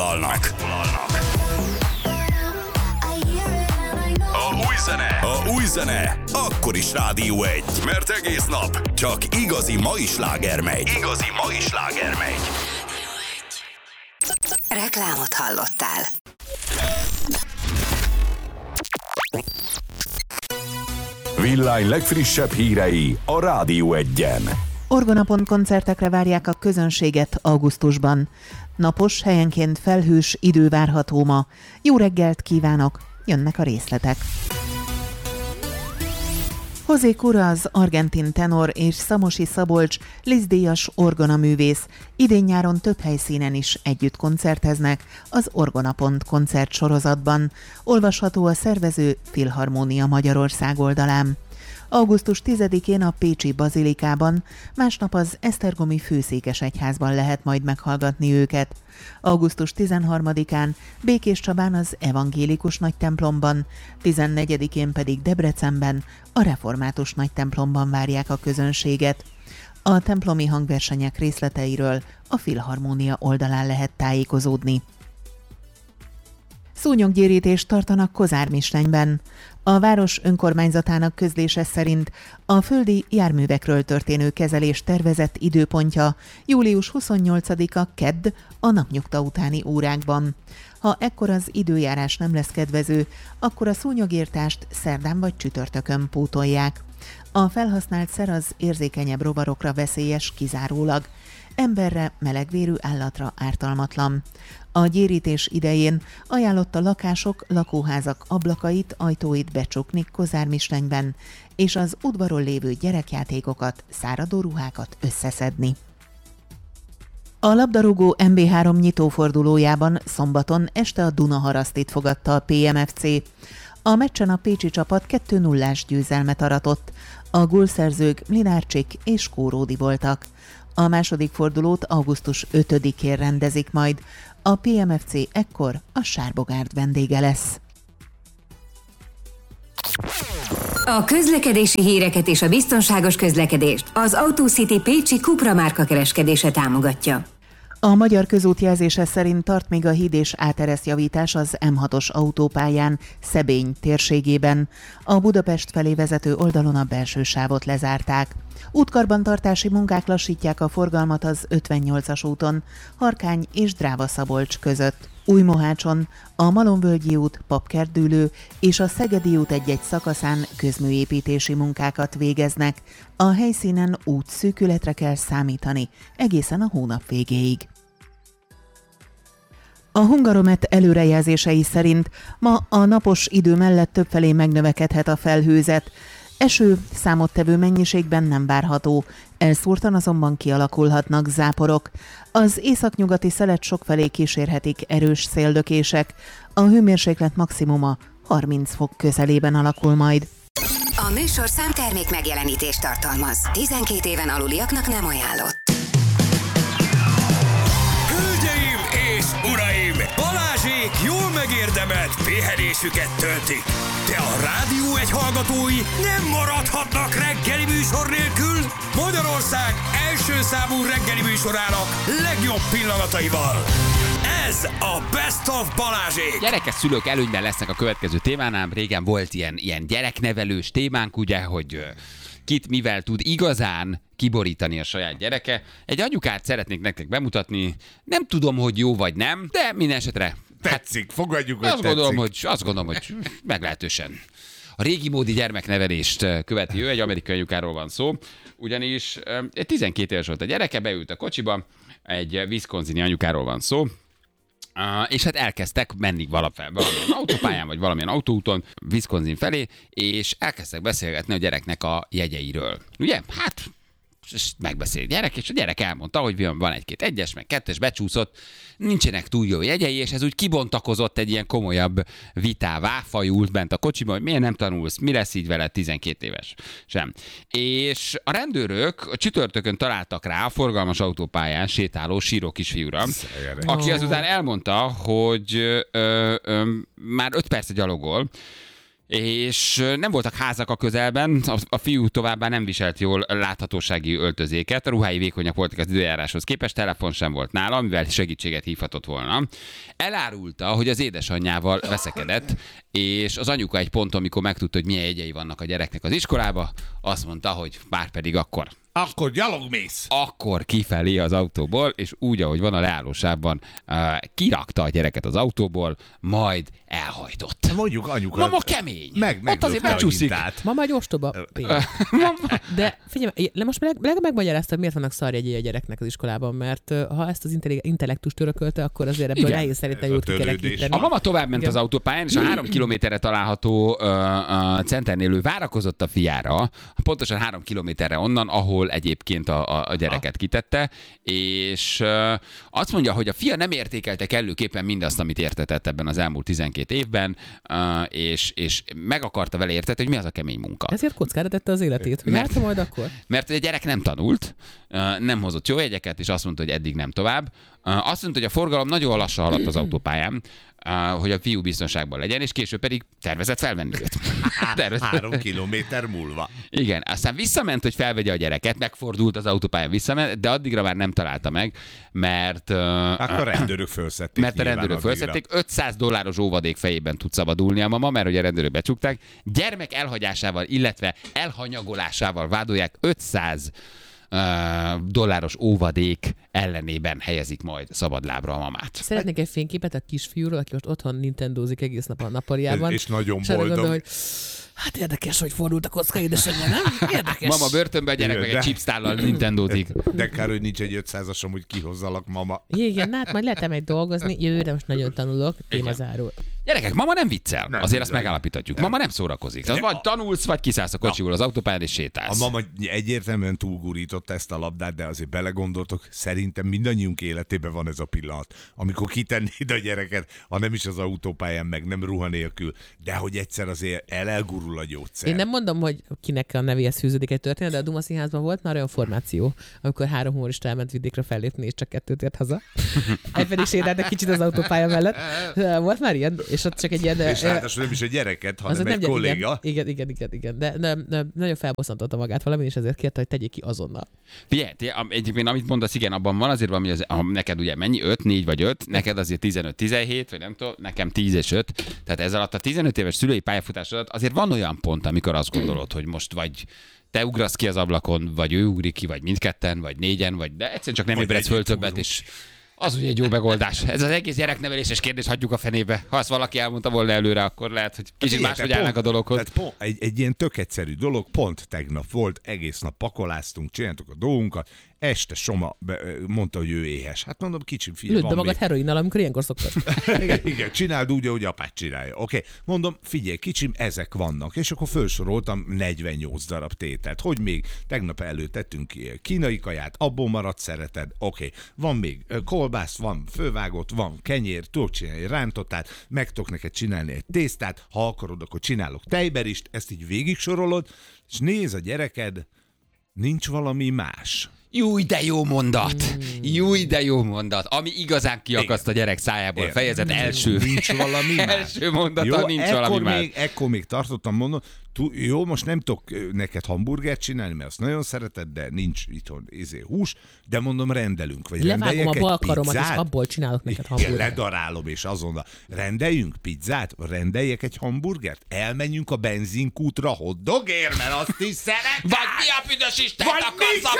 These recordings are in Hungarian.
A új zene akkor is Rádió 1, mert egész nap csak igazi mai sláger megy. Reklámot hallottál. Villány legfrissebb hírei a Rádió 1-en. Orgonapont koncertekre várják a közönséget augusztusban. Napos, helyenként felhős idő várható ma. Jó reggelt kívánok, jönnek a részletek. José Cura az argentin tenor és Szamosi Szabolcs Liszt-díjas orgonaművész. Idén-nyáron több helyszínen is együtt koncerteznek az Orgonapont koncertsorozatban. Olvasható a szervező Filharmónia Magyarország oldalán. Augusztus 10-én a Pécsi Bazilikában, másnap az Esztergomi Főszékesegyházban lehet majd meghallgatni őket. Augusztus 13-án Békéscsabán az Evangélikus Nagytemplomban, 14-én pedig Debrecenben, a Református Nagytemplomban várják a közönséget. A templomi hangversenyek részleteiről a Filharmónia oldalán lehet tájékozódni. Szúnyoggyérítést tartanak Kozármislenyben. A város önkormányzatának közlése szerint a földi járművekről történő kezelés tervezett időpontja július 28-a kedd a napnyugta utáni órákban. Ha ekkor az időjárás nem lesz kedvező, akkor a szúnyogírtást szerdán vagy csütörtökön pótolják. A felhasznált szer az érzékenyebb rovarokra veszélyes kizárólag. Emberre, melegvérű állatra ártalmatlan. A gyérítés idején ajánlott a lakások, lakóházak ablakait, ajtóit becsukni Kozármislenyben, és az udvaron lévő gyerekjátékokat, száradó ruhákat összeszedni. A labdarúgó MB3 nyitófordulójában szombaton este a Dunaharasztit fogadta a PMFC. A meccsen a pécsi csapat 2-0-ás győzelmet aratott. A gólszerzők Mlinárcsik és Kóródi voltak. A második fordulót augusztus 5-én rendezik majd. A PMFC ekkor a Sárbogárd vendége lesz. A közlekedési híreket és a biztonságos közlekedést az AutoCity Pécsi Cupra márka kereskedése támogatja. A Magyar Közút jelzése szerint tart még a híd és áteresztjavítás az M6-os autópályán Szebény térségében. A Budapest felé vezető oldalon a belső sávot lezárták. Útkarbantartási munkák lassítják a forgalmat az 58-as úton, Harkány és Dráva-Szabolcs között. Újmohácson, a Malomvölgyi út, Papkertdűlő és a Szegedi út egy-egy szakaszán közműépítési munkákat végeznek. A helyszínen útszűkületre kell számítani egészen a hónap végéig. A Hungaromet előrejelzései szerint ma a napos idő mellett többfelé megnövekedhet a felhőzet. Eső számottevő mennyiségben nem várható, elszórtan azonban kialakulhatnak záporok. Az északnyugati szelet sokfelé kísérhetik erős széldökések, a hőmérséklet maximuma 30 fok közelében alakul majd. A műsorszám termék megjelenítést tartalmaz. 12 éven aluliaknak nem ajánlott. Hölgyeim és uraim! Balázsék jól megérdemelt pihenésüket töltik. De a Rádió 1 hallgatói nem maradhatnak reggeli műsor nélkül. Magyarország első számú reggeli műsorának legjobb pillanataival. Ez a Best of Balázsék. Gyerekes szülők előnyben lesznek a következő témánál. Régen volt ilyen gyereknevelős témánk, ugye, hogy kit mivel tud igazán kiborítani a saját gyereke. Egy anyukát szeretnék nektek bemutatni. Nem tudom, hogy jó vagy nem, de minden esetre tetszik, fogadjuk, hogy azt gondolom, hogy meglehetősen. A régi módi gyermeknevelést követi ő, egy amerikai anyukáról van szó, ugyanis 12 éves volt a gyereke, beült a kocsiba, egy wisconsini anyukáról van szó, és hát elkezdtek menni valamilyen autópályán, vagy valamilyen autóúton Wisconsin felé, és elkezdtek beszélgetni a gyereknek a jegyeiről. Ugye? Hát megbeszél gyerek, és a gyerek elmondta, hogy van egy-két egyes, meg kettes, becsúszott, nincsenek túl jó jegyei, és ez úgy kibontakozott egy ilyen komolyabb vitává, fajult bent a kocsiban, hogy miért nem tanulsz, mi lesz így veled 12 éves sem. És a rendőrök a csütörtökön találtak rá a forgalmas autópályán sétáló síró kisfiúra, aki azután elmondta, hogy már 5 perce gyalogol, és nem voltak házak a közelben, a fiú továbbá nem viselt jól láthatósági öltözéket, a ruhái vékonyak voltak az időjáráshoz képest, telefon sem volt nála, mivel segítséget hívhatott volna. Elárulta, hogy az édesanyjával veszekedett, és az anyuka egy ponton, amikor megtudta, hogy milyen jegyei vannak a gyereknek az iskolába, azt mondta, hogy márpedig akkor gyalogmész. Akkor kifelé az autóból, és úgy, ahogy van a leállósában, kirakta a gyereket az autóból, majd elhajtott. Mondjuk anyuka. Mama kemény. Ott azért megcsúszik. Mama egy ostoba. De figyelj, most megmagyaráztad, hogy miért vannak szarjegyei a gyereknek az iskolában, mert ha ezt az intellektust örökölte, akkor azért ebből nehéz szerintem jót kikerekíteni. A mama tovább ment az autópályán, és a 3 kilométerre található centernél ő várakozott a fiára, pontosan 3 kilométerre onnan, ahol egyébként a gyereket kitette, és azt mondja, hogy a fia nem értékelte kellőképpen mindazt, amit értetett ebben az elmúlt 12 évben, és meg akarta vele értetni, hogy mi az a kemény munka. Ezért kockára tette az életét, hogy járta majd akkor? Mert a gyerek nem tanult, nem hozott jó jegyeket, és azt mondta, hogy eddig nem tovább. Azt mondta, hogy a forgalom nagyon lassan haladt az autópályán, hogy a fiú biztonságban legyen, és később pedig tervezett felvenni őt. 3 kilométer múlva. Igen, aztán visszament, hogy felvegye a gyereket, megfordult az autópályán, visszament, de addigra már nem találta meg, mert... Akkor a rendőrök felszették. Mert a rendőrök felszették. $500 óvadék fejében tud szabadulni a mama, mert hogy a rendőrök becsukták. Gyermek elhagyásával, illetve elhanyagolásával vádolják, $500 óvadék ellenében helyezik majd szabadlábra a mamát. Szeretnék egy fényképet a kisfiúról, aki most otthon nintendozik egész nap a nappaliában. És nagyon boldog. Gondolom, hogy hát érdekes, hogy fordult a kocka, édesanyja, nem? Érdekes. Mama börtönben, a gyerek meg egy chipstállal nintendozik. De kár, hogy nincs egy 500-as, amúgy kihozzalak, mama. Igen, hát majd lehet egy dolgozni, jövőre most nagyon tanulok, témazárul. Gyerekek, mama nem viccel. Nem, azért azt megállapíthatjuk. Mama nem szórakozik. Tehát vagy tanulsz, vagy kiszállsz a kocsiból az autópályán és sétálsz. A mama egyértelműen túlgurította ezt a labdát, de azért belegondoltok, szerintem mindannyiunk életében van ez a pillanat, amikor kitennéd a gyereket, ha nem is az autópályán, meg nem ruha nélkül, de hogy egyszer azért elgurul a gyógyszer. Én nem mondom, hogy kinek a nevéhez fűződik egy történet, de a Duma Színházban volt már olyan formáció, amikor 3 humorista elment vidékre fellépni, és csak 2 tért haza. Egyben is édeltek kicsit az autópálya mellett. Volt már ilyen, és ott csak egy ilyen... És ráadásul nem is egy gyereket, hanem egy kolléga. Igen. De nagyon felbosszantotta magát valami, és ezért kérte, hogy tegyék ki azonnal. Figyelj, egyébként amit mondasz, igen, abban van azért valami, neked ugye mennyi? 5, 4 vagy 5, neked azért 15-17, vagy nem tudom, nekem 10 és 5. Tehát ez alatt a 15 éves szülői pályafutás alatt azért van olyan pont, amikor azt gondolod, hogy most vagy te ugrasz ki az ablakon, vagy ő ugrik ki, vagy mindketten, vagy 4-en, vagy de egyszerűen csak nem ébredsz föl többet, és az ugye egy jó megoldás. Ez az egész gyerekneveléses kérdés, hagyjuk a fenébe. Ha azt valaki elmondta volna előre, akkor lehet, hogy kicsit máshogy állnak a dologhoz. Tehát egy ilyen tök egyszerű dolog, pont tegnap volt, egész nap pakoláztunk, csináltuk a dolgunkat, este Soma mondta, hogy ő éhes. Hát mondom, kicsim, figyelj, lőd be magad heroinnal, amikor ilyenkor szoktad. igen, csináld úgy, ahogy apád csinálja. Oké, mondom, figyelj, kicsim, ezek vannak. És akkor felsoroltam 48 darab tételt. Hogy még tegnap előtettünk kínai kaját, abból maradt szereted. Oké, van még kolbász, van fővágott, van kenyér, tudok csinálni rántottát, meg tudok neked csinálni egy tésztát, ha akarod, akkor csinálok tejberist, ezt így végig sorolod, és néz a gyereked, nincs valami más. Júj, de jó mondat! Júj, de jó mondat! Ami igazán kiakaszt a gyerek szájából. Fejezet első. Nincs valami más. Első mondata, jó, nincs valami más. Ekkor még tartottam mondani, jó, most nem tudok neked hamburgert csinálni, mert azt nagyon szereted, de nincs itthon hús, de mondom, rendelünk. Vagy levágom a bal karomat, és abból csinálok neked hamburgert. Ledarálom, és azonnal rendeljünk pizzát, rendeljek egy hamburgert, elmenjünk a benzinkútra hotdogért, mert azt is szeretem. Vagy mi a büdös Isten akarsz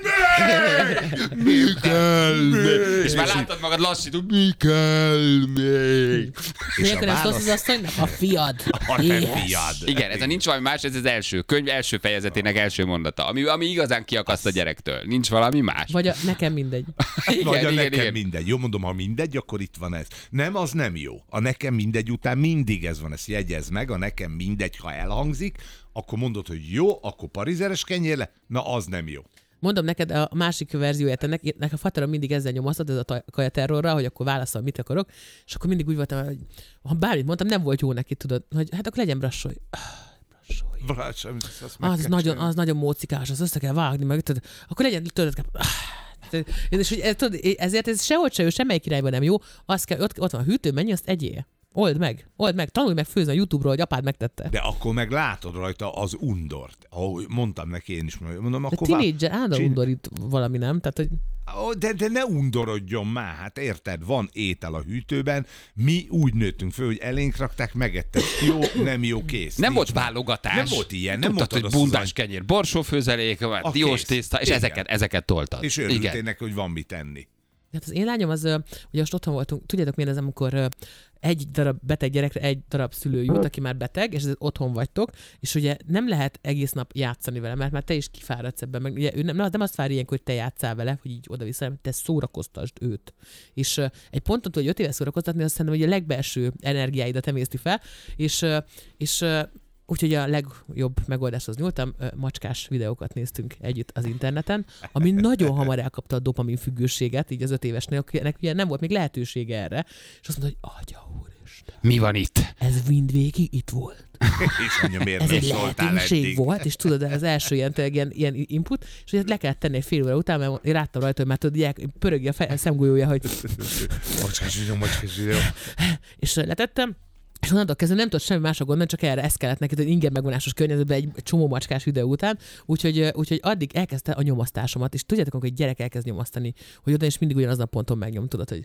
Mi kell még? És már látod magad lassítul, mi kell még? Nélkül nem szólsz az asszonynak? A fiad. A te fiad. Igen, ez a nincs valami más, ez az első könyv első fejezetének első mondata, ami igazán kiakaszt a gyerektől. Nincs valami más. Vagy nekem mindegy. Nekem mindegy. Jó, mondom, ha mindegy, akkor itt van ez. Nem, az nem jó. A nekem mindegy után mindig ez van, ezt jegyez meg, a nekem mindegy, ha elhangzik, akkor mondod, hogy jó, akkor parizeres kenyérle, na az nem jó. Mondom neked a másik verzióját ennek a faterom mindig ezzel nyomasztott, ez a kajaterrorra, hogy akkor válaszol, mit akarok, és akkor mindig úgy voltam, hogy ha bármit mondtam, nem volt jó neki, tudod, hogy hát akkor legyen brassolj. Az nagyon mócikás, az össze kell vágni, meg tudod, akkor legyen, tudod, és ezért ez sehogy se jó, semmelyik irányban nem jó, azt kell, ott van a hűtő, mennyi, azt egyél. Old meg, tanulj meg főzni a YouTube-ról, hogy apád megtette. De akkor meg látod rajta az undort. Ahogy mondtam neki én is, mondom, De akkor tínédzser, állandóan undorít valami, nem? Tehát, hogy De ne undorodjon már, hát érted, van étel a hűtőben, mi úgy nőttünk föl, hogy elénk rakták, megettek, jó, nem jó, kész. Nem volt Nincs. válogatás. Nem volt ilyen, nem Tudtad, mondtad hogy azt, bundás kenyér, borsófőzelék, diós kész. tészta, és Igen. ezeket toltad. És örültél neki, hogy van mit tenni. hát az én lányom az, ugye most otthon voltunk, tudjátok milyen ez, amikor egy darab beteg gyerekre egy darab szülő jut, aki már beteg, és otthon vagytok, és ugye nem lehet egész nap játszani vele, mert már te is kifáradsz ebben, meg ugye ő nem azt várja ilyenkor, hogy te játsszál vele, hogy így oda-vissza, hanem te szórakoztasd őt. És egy ponton, hogy 5 éves szórakoztatni, azt szerintem, hogy a legbelső energiáidat emészti fel, és úgyhogy a legjobb megoldáshoz nyúltam, macskás videókat néztünk együtt az interneten, ami nagyon hamar elkapta a dopamin függőséget, így az 5 évesnél, akinek ugye nem volt még lehetősége erre, és azt mondta, hogy Atya úristen, Mi van itt? ez mindvégig itt volt. És mondja, miért Ez nem egy szóltál lehetőség eddig? volt, és tudod, az első ilyen input, és ugye le kellett tenni egy fél óra után, mert én láttam rajta, hogy már tudod, pörögi a szemgolyója, hogy Macskás videó. és letettem, és onnantól kezdve nem tudott semmi másra gondolni, csak erre ezt kellett neki, hogy ingyen megvonásos környezetben egy csomó macskás videó után, úgyhogy addig elkezdte a nyomasztásomat, és tudjátok, amikor egy gyerek elkezd nyomasztani, hogy oda is mindig ugyanaz a ponton megnyom, tudod, hogy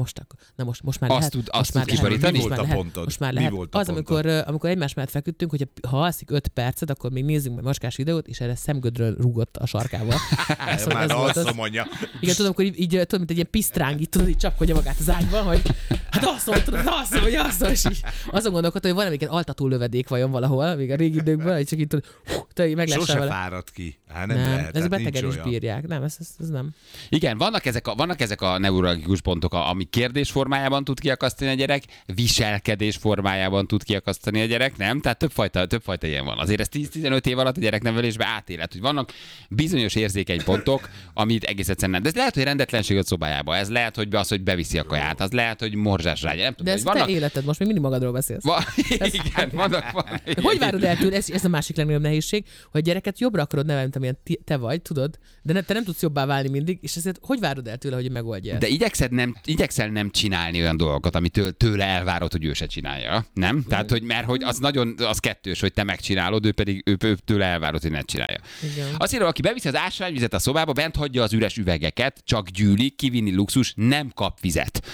most már lehet. Azt tud kibarítani? Mi volt a pontod? Most már Mi lehet. volt a Az, pontod? amikor egymás mellett feküdtünk, hogy ha alszik 5 percet, akkor még nézzünk meg macskás videót, és erre szemgödről rúgott a sarkával. Már azt mondja. Igen, tudom, akkor így tudod, mint egy ilyen pisztráng, így tudod, így csapkodja magát az ágyban, hogy hát azt mondom, és így azon gondolkodtam, hogy valamiket altató lövedék vajon valahol, még a régi időkben, hogy csak így tudod, meg lehessen Sose vele. fárad ki. Hát nem Nem, lehet, ez hát betegen nincs is olyan. bírják. Nem, ez nem. Igen, vannak ezek a neurologikus pontok, ami kérdés formájában tud kiakasztani a gyerek, viselkedés formájában tud kiakasztani a gyerek, nem? Tehát többfajta ilyen van. Azért ez 10-15 év alatt a gyereknevelésben átélet, hogy vannak bizonyos érzékeny pontok, amit egész egyszerűen nem. De ez lehet, hogy rendetlenség a szobájába, ez lehet, hogy az, hogy beviszi a kaját, az lehet, hogy morzsás rágya. Nem tudom, De ez hogy vannak... te életed, most még mindig magadról beszélsz. Igen, vannak. Hogy várod el tőle, ez a másik legnagyobb nehézség, hogy a gyereket jobbra akarod nevelni, mint amilyen te vagy, tudod, de te nem tudsz jobbá válni mindig, és ezért hogy várod el tőle, hogy megoldja ezt? De igyekszel nem csinálni olyan dolgokat, amit tőle elvárod, hogy ő se csinálja, nem? Tehát, hogy mert hogy az kettős, hogy te megcsinálod, ő pedig ő tőle elvárod, hogy ne csinálja. Igen. Azt írja, aki beviszi az ásványvizet a szobába, bent hagyja az üres üvegeket, csak gyűlik, kivinni luxus, nem kap vizet.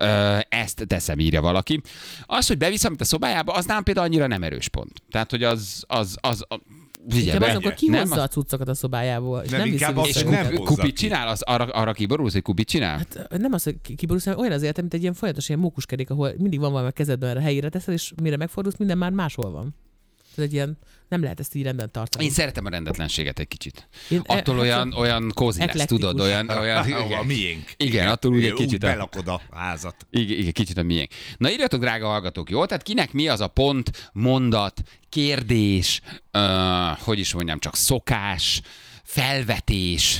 Ezt teszem, írja valaki. Az, hogy bevisz amit a szobájába, az nálam például annyira nem erős pont. Tehát, hogy az Inkább az, akkor kihozza nem, a cuccokat a szobájából, és Nem, nem viszi inkább vissza az, és hogy őket. nem hozza kupit ki. csinál, arra kiborulsz, hogy kupit csinál? Hát nem az, hogy kiborulsz, hanem olyan az életem, mint egy ilyen folyamatos ilyen mókuskerék, ahol mindig van valami a kezedben, erre helyére teszed, és mire megfordulsz, minden már máshol van. Ez egy ilyen, nem lehet ezt így rendben tartani. Én szeretem a rendetlenséget egy kicsit. Én- Attól olyan kózi lesz, eklektikus. tudod, olyan A miénk. Igen, attól úgy egy Úgy kicsit belakod a házat. Igen, kicsit a miénk. Na írjatok, drága hallgatók, jó? Tehát kinek mi az a pont, mondat, kérdés, hogy is mondjam, csak szokás, felvetés,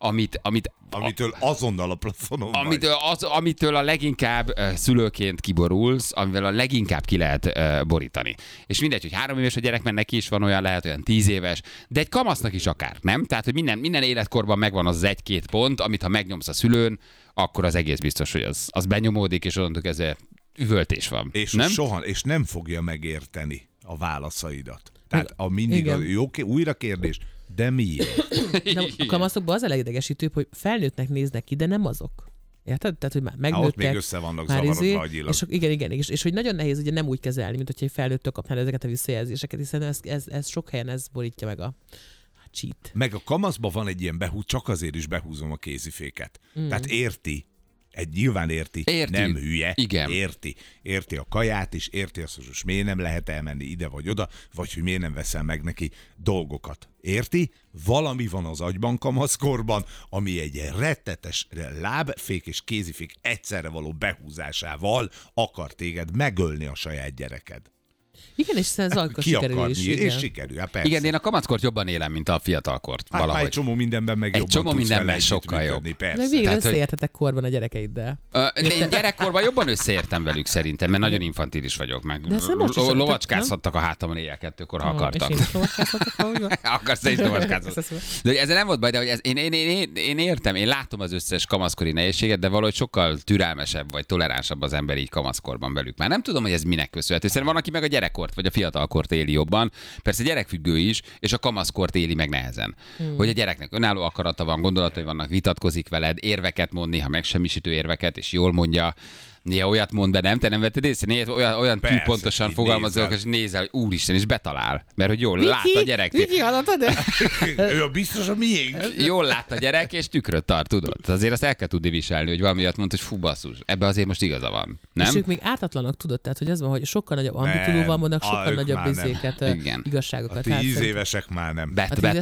Amitől azonnal a plafonon vagy. amitől a leginkább szülőként kiborulsz, amivel a leginkább ki lehet borítani. És mindegy, hogy 3 éves a gyerek, mert neki is van olyan, lehet olyan 10 éves, de egy kamasznak is akár, nem? Tehát, hogy minden életkorban megvan az 1-2 pont, amit ha megnyomsz a szülőn, akkor az egész biztos, hogy az benyomódik, és onnantól kezdve üvöltés van. És nem? és nem fogja megérteni a válaszaidat. Tehát mindig Igen. jó, újra kérdés, de miért? De a kamaszokban az a legidegesítőbb, hogy felnőttnek néznek ki, de nem azok. Érted? Tehát, hogy már Ott megnőttek. még össze vannak már zavarodva agyilag. és igen, és hogy nagyon nehéz ugye nem úgy kezelni, mint hogyha egy felnőttől kapnál ezeket a visszajelzéseket, hiszen ez sok helyen ez borítja meg a cheat. Meg a kamaszban van egy ilyen csak azért is behúzom a kéziféket. Tehát érti. Nyilván érti, nem hülye, Igen. érti a kaját is, érti azt, hogy most miért nem lehet elmenni ide vagy oda, vagy hogy miért nem veszel meg neki dolgokat. Érti? Valami van az agyban kamaszkorban, ami egy rettetes lábfék és kézifék egyszerre való behúzásával akar téged megölni a saját gyereked. Igen, és ez akkor Ki sikerül akarni, is. és sikerül, hát persze. Igen, én a kamackort jobban élem, mint a fiatalkort. Hát valahogy. egy csomó mindenben meg Egy jobban csomó tudsz mindenben vele sokkal együttműködni, jobb. persze. Meg végre Tehát, hogy- összeértetek korban a gyerekeiddel. Én gyerekkorban jobban összeértem velük szerintem, mert nagyon infantilis vagyok meg. De ezt most is Lovacskázhattak a hátamon éjjel 2-kor, ha akartak. És én is lovacskázhatok, ahogy van. Akarsz, te is lovacskázhatsz. De hogy ezzel nem volt baj, de hogy én értem, én látom az összes kamaszkori nehézséget, de valahogy sokkal türelmesebb vagy toleránsabb az ember így kamaszkorban velük. Már nem tudom, hogy ez minek köszönhető. Szerintem van, aki meg a gyerekkort vagy a fiatalkort éli jobban. Persze gyerekfüggő is, és a kamaszkort éli meg nehezen. Hogy a gyereknek önálló akarata van, gondolatai vannak, vitatkozik veled, érveket mond, néha megsemmisítő érveket, és jól mondja. Néha olyat mond be, nem? Te nem vetted észre? Néha olyan Persze, tűpontosan így fogalmazok, és nézel, hogy úristen, és betalál. Mert hogy jól lát a gyerek. Viki, hallottad? Ő biztos a miénk. Jól lát a gyerek, és tükröt tart, tudod? Azért azt el kell tudni viselni, hogy valami olyat mond, hogy fú, basszus, ebbe azért most igaza van. És Nem? ők még ártatlanok, tudod? Tehát, hogy az van, hogy sokkal nagyobb Nem. ambitúlóval mondanak, sokkal Ők nagyobb már nem. izéket, Igen. igazságokat. A Tehát 10 szerintem- évesek már nem.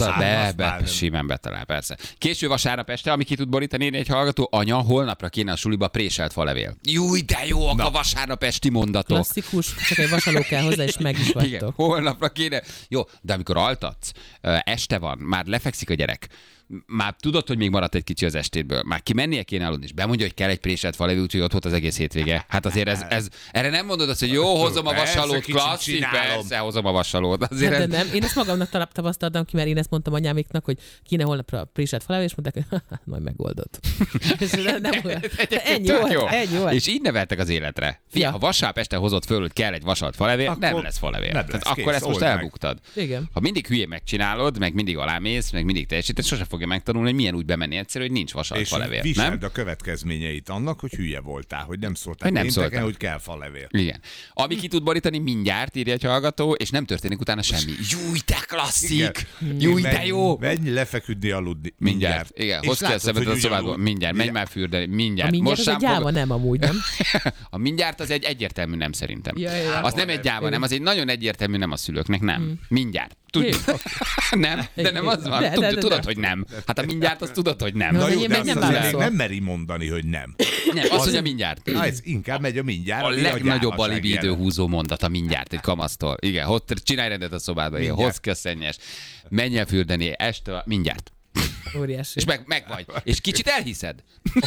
Simán betalál, persze. Késő vasárnap este, ami ki tud borítani egy hallgató, anya, holnapra kéne a suliba préselt falevél. Júj, de jók a vasárnap esti mondatok. Klasszikus, csak egy vasaló kell hozzá, és meg is Igen, vagytok. holnapra kéne. Jó, de amikor altatsz, este van, már lefekszik a gyerek, már tudod, hogy még maradt egy kicsi az estétből, már kimennie kéne aludni, és bemondja, hogy kell egy préselt falevél, úgyhogy ott volt az egész hétvége. Hát azért ez erre nem mondod azt, hogy jó, hozom a Persze, vasalót, kicsit klasszik, csinálom. persze, hozom a vasalót. Azért Hát, ez... de nem, én ezt magamnak tapasztaltam ki, mert én ezt mondtam anyáméknak, hogy kéne holnapra préselt falevél, és mondták, hogy majd megoldod. És nem olyan. Ennyi Tök volt, jó. ennyi volt. És így neveltek az életre. Fia, Ja. ha vasárnap este hozott föl, hogy kell egy vasalt falevél, Akkor nem lesz falevél. nem Tehát lesz, akkor kész, ezt most old meg. elbuktad. Igen. Ha mindig hülyén megcsinálod, meg mindig alámész, meg mindig teljesítesz, sose fogja megtanulni, hogy milyen úgy bemenni egyszerű, hogy nincs vasalt És falevél. viseld Nem? a következményeit annak, hogy hülye voltál, hogy nem szóltál Hogy nem pénteken, szóltál. hogy kell falevél. Igen. Ami ki tud borítani mindjárt, írja egy hallgató, és nem történik utána semmi. Júj, de klasszik! Júj, de jó! Menj lefeküdni, aludni. Mindjárt. Igen, És hozd ki a látod, szemetet hogy a szobádból. ugyanúgy. Mindjárt, menj már fürdeni. Mindjárt. A mindjárt az egy sámpolgat- gyáva, nem amúgy, nem? A mindjárt az egy egyértelmű nem szerintem. Ja. Az nem egy gyáva, nem, az egy nagyon egyértelmű nem a szülőknek, nem. Mindjárt. Tudjuk. Jó. Nem, de nem az van. De, Tudod, hogy nem. Hát a mindjárt azt tudod, hogy nem. Na, Na de jó, én de meg nem azt azért válaszol. nem meri mondani, hogy nem. Nem, azt mondja mindjárt. Na, ez inkább megy a mindjárt. A ami legnagyobb gyávaság alibi jele. időhúzó mondat a mindjárt egy kamasztól. Igen, csinálj rendet a szobádba, igen, Mindjárt. hozd ki a szennyes, menj el fürdeni, este, mindjárt. Óriási. És meg vagy. És kicsit elhiszed.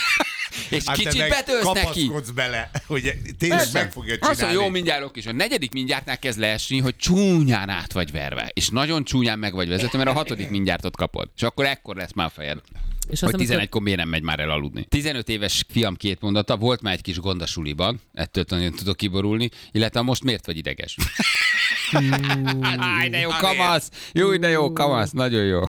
És Hát te kicsit meg betölsz neki. kapaszkodsz bele, hogy tényleg Persze. meg fogja Azt csinálni. mondja, jó, mindjárt és a negyedik mindjártnál kezd leesni, hogy csúnyán át vagy verve. És nagyon csúnyán meg vagy vezető, mert a hatodik mindjártot kapod. És akkor ekkor lesz már a fejed. És Hogy amikor- 11-kor miért nem megy már el aludni. 15 éves fiam 2 mondata, volt már egy kis gond a suliban, ettől nagyon tudok kiborulni, illetve most miért vagy ideges? Áj, de jó kamasz! Jó, de jó kamasz, nagyon jó.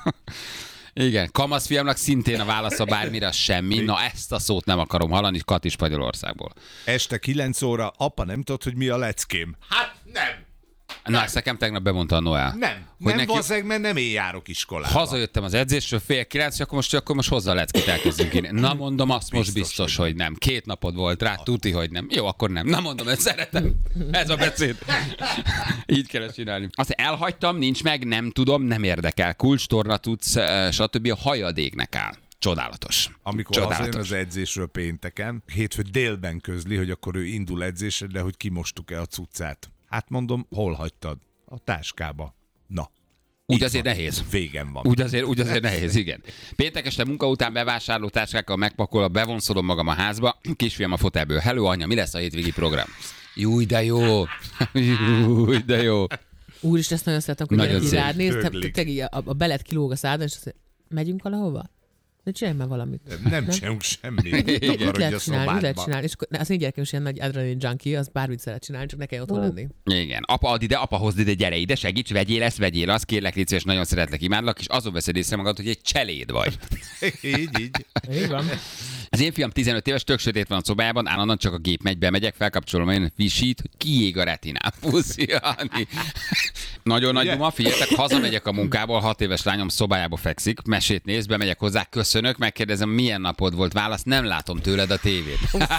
Igen, kamasz fiamnak szintén a válasza bármire az semmi. Na ezt a szót nem akarom hallani, Kati Spanyolországból. Este 9 óra, apa nem tudod, hogy mi a leckém. Hát nem. Na, ezt nekem tegnap bemondta a Noel. Nem. Hogy Nem neki- valószínűleg, mert nem én járok iskolába. Hazajöttem az edzésről, 8:30, akkor most hozzá a leckét elkezdünk írni. Na mondom, azt most biztos, hogy nem. 2 napod volt rá, tuti, hogy nem. Jó, akkor nem. Na mondom, ezt szeretem. Ez a beszéd. Így kell ezt csinálni. Azt elhagytam, nincs meg, nem tudom, nem érdekel. Kulcs, torna tudsz, stb. A hajadéknek áll. Csodálatos. Amikor hazajön Csodálatos. az edzésről pénteken, hétfő délben közli, hogy akkor ő indul edzésre, de hogy kimostuk-e a cuccát. Hát mondom, hol hagytad? A táskába. Na. Úgy itt azért van. nehéz. Végem van. Úgy azért nehéz, igen. Péntek este munka után bevásárló táskákkal megpakolva, bevonszolom magam a házba, kisfiam a fotelből. Hello, anya, mi lesz a hétvégi program? Júj, de jó. Júj, de jó. Úristen, ezt nagyon szeretem, hogy Nagyon gyerek így szép. rád néz, Döglik. te a belet kilóg a szádon, és azt mondja, megyünk valahova? De csinálj már valamit. Nem csinálunk semmit. Mit Takarodj a lehet csinálni, mit lehet szobádba. csinálni? És akkor az én gyerekem is ilyen nagy adrenalin junkie, az bármit szeret csinálni, csak ne kell otthon lenni. Igen. Apa, add ide, apa, hozd ide, gyere ide, segíts, vegyél ezt, vegyél azt, kérlek, légy szíves, nagyon szeretlek, imádlak, és azon veszed észre magad, hogy egy cseléd vagy. Így. Így van. Az én fiam 15 éves, tök sötét van a szobájában, állandóan csak a gép megy, bemegyek, felkapcsolom, én visít, hogy kiég a retinám. Puszi, Ani. Nagyon nagy Ugye? duma, figyeljetek, hazamegyek a munkából, 6 éves lányom szobájába fekszik, mesét néz, bemegyek hozzá, köszönök, megkérdezem, milyen napod volt, válasz, nem látom tőled a tévét.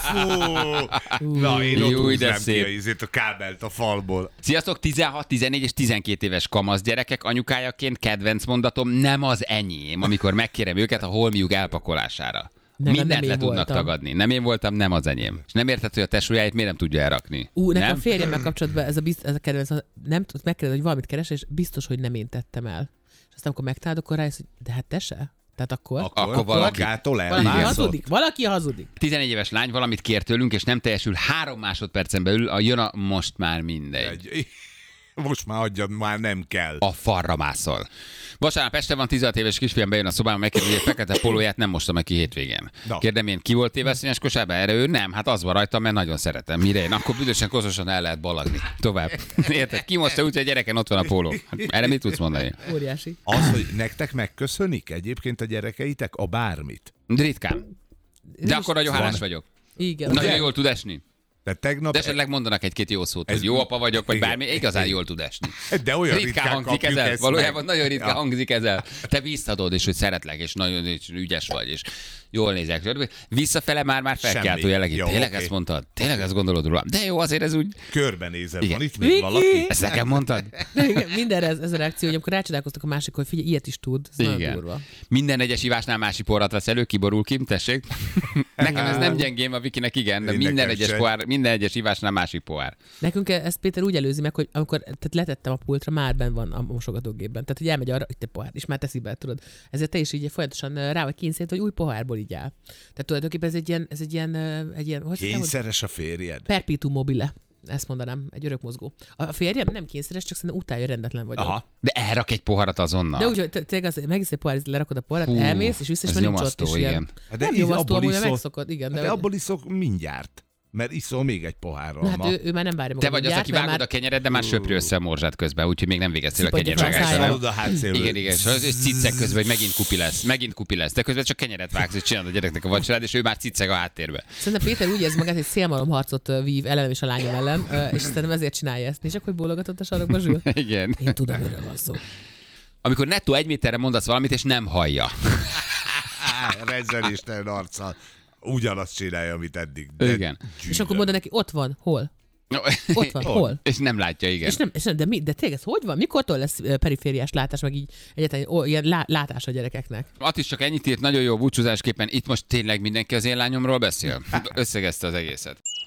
Fú. Na, én ott Júj, de húznám ki szép. a izét, a kábelt a falból. Sziasztok, 16, 14 és 12 éves kamasz gyerekek, anyukájaként kedvenc mondatom, nem az enyém, amikor megkérem őket a holmiuk elpakolására. Mindent le tudnak tagadni. Nem én voltam, nem az enyém. És nem érted, hogy a tesójáit miért nem tudja elrakni. Nekem férjemmel kapcsolatban ez a kedvenc, nem tudsz megkérdezni, hogy valamit keres, és biztos, hogy nem én tettem el. És aztán amikor megtalálod, akkor rájössz, hogy de hát te se. Tehát akkor valaki hazudik. 14 éves lány valamit kér tőlünk, és nem teljesül 3 másodpercen belül, jön a most már mindegy. Most már adjad, már nem kell. A farra mászol. Vasárnap este van, 16 éves kisfiam bejön a szobába, megkérdezi, hogy a fekete pólóját nem mostam ki hétvégén. No. Kérdem én, ki volt téveszényes kosárba? Erre ő nem, hát az van rajta, mert nagyon szeretem. Mire én? Akkor büdösen koszosan el lehet balagni. Tovább. Érted? Ki mosta úgy, hogy a gyereken ott van a póló. Erre mit tudsz mondani? Óriási. Az, hogy nektek megköszönik egyébként a gyerekeitek a bármit? Ritkán. De akkor nagyon hálás vagyok. Igen. Nagyon jól tud esni. De tegnap... De esetleg mondanak egy-két jó szót, hogy jó apa vagyok, vagy bármi, igazán jól tud esni. De olyan ritkán hangzik ezzel. ezt Valójában nagyon ritkán hangzik ezzel. Te visszadod, és hogy szeretlek, és nagyon ügyes vagy, és jól nézek. Visszafele már felkeltő jellegű. Tényleg ezt mondtad? Tényleg ezt gondolod róla? De jó, azért ez úgy... Körbenézem, van itt még valaki? Ezt nekem mondtad? Mindenre ez a reakció, hogy amikor rácsodálkoztak a másik, hogy figyelj, ilyet is tud. Ez nagyon durva. Minden egyes ivásnál másik porrat vesz elő, kiborul ki, tessék. Nekem ez nem gyengém, a Vikinek igen, de minden egyes ivásnál másik pohár. Nekünk ezt Péter úgy előzi meg, hogy amikor letettem a pultra, már benn van a mosogatógépben. Tehát, hogy elmegy arra, hogy te pohár, és már teszi be, tudod. Ezért te is így folyamatosan rá vagy kényszerít, hogy új pohárból így áll. Tehát tulajdonképpen ez egy ilyen kényszeres a férjed? Perpetuum mobile. Ezt mondanám, egy örökmozgó. A férjem nem kényszeres, csak szerintem utálja, rendetlen vagyok. Aha. De elrak egy poharat azonnal. De úgy, hogy tényleg megisz egy pohár, lerakod a poharat, elmész, és vissza, és már nincs ott is ilyen. De nem nyomasztó, amúgy megszokod, igen. De abból iszok mindjárt. Mert iszol még egy pohárral. Hát ő már nem várja magad. Te vagy az, aki vágod a kenyered, de már söprű össze a morzsát közben, úgyhogy még nem végeztél a kenyervágással. Igen, és ciccek közben, hogy megint kupi lesz. De közben csak kenyeret vágsz, és csinálod a gyereknek a vacsorád, és ő már cicceg a háttérbe. Szerintem Péter úgy érzi magát, hogy szélmalomharcot vív ellenem és a lányom ellen, és szerintem ezért csinálja ezt. És akkor bólogatott a sarokba Zsül. Igen. Én tudom, miről van szó. Amikor nettó 1 méterre mondasz valamit, és nem hallja. Rezzeléstelen arccal. Ugyanazt csinálja, amit eddig. Igen. És akkor mondod neki, ott van, hol? Ott van, hol? És nem látja, igen. De tényleg ez hogy van? Mikortól lesz perifériás látás, meg így egyáltalán ilyen látás a gyerekeknek? Att is csak ennyit írt, nagyon jó búcsúzásképpen. Itt most tényleg mindenki az én lányomról beszél. Összegezte az egészet.